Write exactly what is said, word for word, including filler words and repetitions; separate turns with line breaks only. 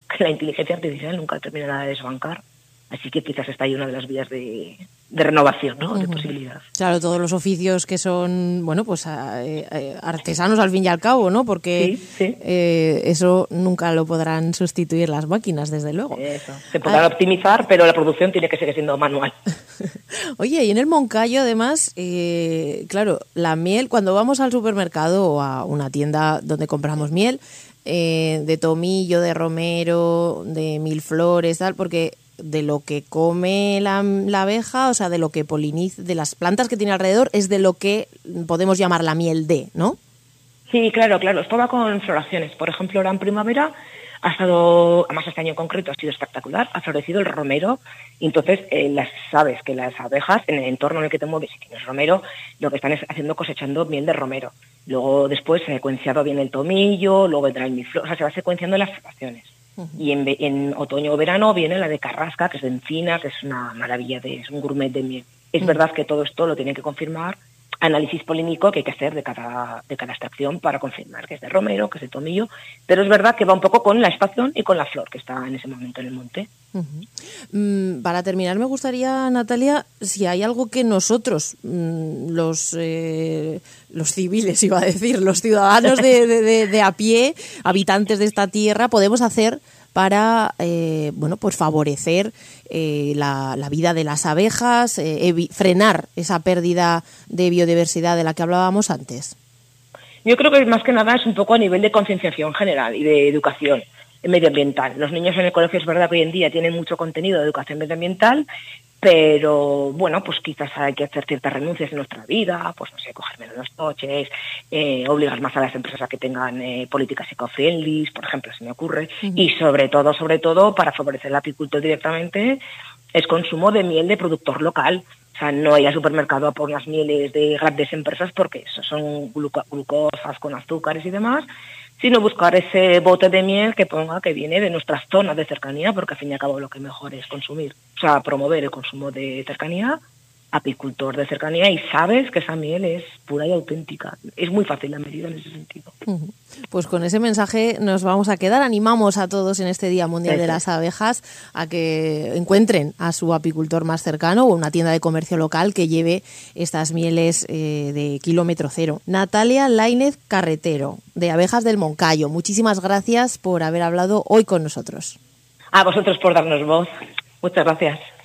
que la inteligencia artificial nunca terminará de desbancar. Así que quizás está ahí una de las vías de, de renovación, ¿no? Uh-huh. De posibilidad.
Claro, todos los oficios que son, bueno, pues eh, artesanos al fin y al cabo, ¿no? Porque
sí, sí.
Eh, eso nunca lo podrán sustituir las máquinas, desde luego.
Eso. Se podrán ah. optimizar, pero la producción tiene que seguir siendo manual.
Oye, y en el Moncayo, además, eh, claro, la miel, cuando vamos al supermercado o a una tienda donde compramos miel, eh, de tomillo, de romero, de mil flores, tal, porque de lo que come la, la abeja, o sea, de lo que poliniza, de las plantas que tiene alrededor, es de lo que podemos llamar la miel de, ¿no?
Sí, claro, claro. Esto va con floraciones. Por ejemplo, ahora en primavera ha estado, además este año en concreto ha sido espectacular, ha florecido el romero, y entonces eh, las sabes que las abejas, en el entorno en el que te mueves, si tienes romero, lo que están es haciendo cosechando miel de romero. Luego después se ha secuenciado bien el tomillo, luego vendrá el miflor, o sea, se va secuenciando las floraciones. Uh-huh. Y en, en otoño o verano viene la de carrasca, que es de encina, que es una maravilla, de, es un gourmet de miel. Es uh-huh. verdad que todo esto lo tienen que confirmar análisis polínico que hay que hacer de cada, de cada extracción para confirmar que es de romero, que es de tomillo, pero es verdad que va un poco con la estación y con la flor que está en ese momento en el monte.
Uh-huh. Mm, para terminar, me gustaría, Natalia, si hay algo que nosotros, mm, los eh, los civiles, iba a decir, los ciudadanos de, de, de, de a pie, habitantes de esta tierra, podemos hacer para eh, bueno, pues favorecer eh, la, la vida de las abejas, eh, evi- frenar esa pérdida de biodiversidad de la que hablábamos antes.
Yo creo que más que nada es un poco a nivel de concienciación general y de educación medioambiental. Los niños en el colegio es verdad que hoy en día tienen mucho contenido de educación medioambiental, pero bueno, pues quizás hay que hacer ciertas renuncias en nuestra vida, pues no sé, coger menos los coches, eh, obligar más a las empresas a que tengan eh, políticas eco-friendly, por ejemplo, se me ocurre, uh-huh. y sobre todo, sobre todo, para favorecer el apicultor directamente, es consumo de miel de productor local. O sea, no ir al supermercado a por unas mieles de grandes empresas porque eso son gluco- glucosas con azúcares y demás, sino buscar ese bote de miel que ponga que viene de nuestras zonas de cercanía, porque al fin y al cabo lo que mejor es consumir, o sea, promover el consumo de cercanía, apicultor de cercanía, y sabes que esa miel es pura y auténtica. Es muy fácil la medida en ese sentido.
Uh-huh. Pues con ese mensaje nos vamos a quedar. Animamos a todos en este Día Mundial sí, de las Abejas a que encuentren a su apicultor más cercano o una tienda de comercio local que lleve estas mieles eh, de kilómetro cero. Natalia Laínez Carretero, de Abejas del Moncayo, muchísimas gracias por haber hablado hoy con nosotros.
A vosotros por darnos voz. Muchas gracias.